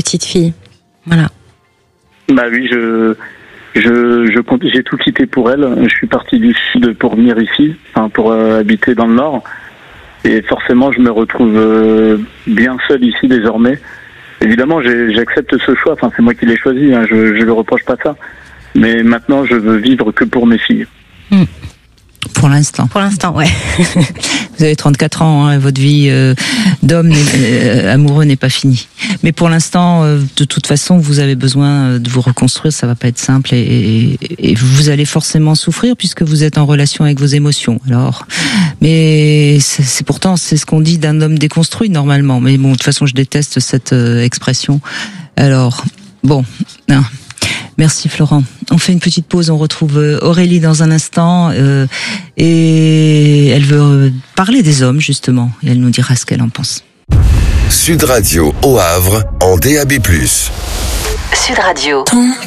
petite fille. Voilà. Bah oui, j'ai tout quitté pour elle. Je suis parti du sud pour venir ici, pour habiter dans le nord. Et forcément, je me retrouve bien seul ici désormais. Évidemment, j'accepte ce choix. C'est moi qui l'ai choisi. Je le reproche pas ça. Mais maintenant, je veux vivre que pour mes filles. Pour l'instant. Pour l'instant, ouais. Vous avez 34 ans, votre vie d'homme amoureux n'est pas finie. Mais pour l'instant, de toute façon, vous avez besoin de vous reconstruire, ça va pas être simple et vous allez forcément souffrir puisque vous êtes en relation avec vos émotions. Alors, mais c'est pourtant c'est ce qu'on dit d'un homme déconstruit normalement. Mais bon, de toute façon, je déteste cette expression. Alors, bon. Non. Merci Florent. On fait une petite pause, on retrouve Aurélie dans un instant et elle veut parler des hommes justement et elle nous dira ce qu'elle en pense. Sud Radio au Havre en DAB+. Sud Radio.